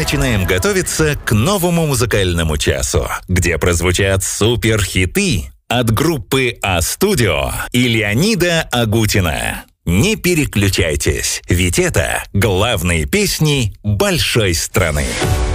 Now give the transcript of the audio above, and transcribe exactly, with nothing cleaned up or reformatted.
начинаем готовиться к новому музыкальному часу, где прозвучат суперхиты от группы А-Студио и Леонида Агутина. Не переключайтесь, ведь это главные песни большой страны.